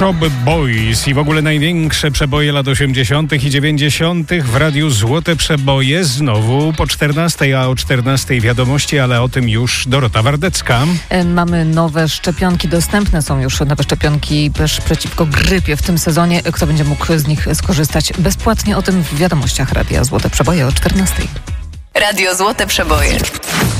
Shop Boys i w ogóle największe przeboje lat 80. i 90. w Radiu Złote Przeboje znowu po 14, a o 14 wiadomości, ale o tym już Dorota Wardecka. Mamy nowe szczepionki, dostępne są już nowe szczepionki też przeciwko grypie w tym sezonie. Kto będzie mógł z nich skorzystać bezpłatnie? O tym w wiadomościach Radia Złote Przeboje o 14. Radio Złote Przeboje.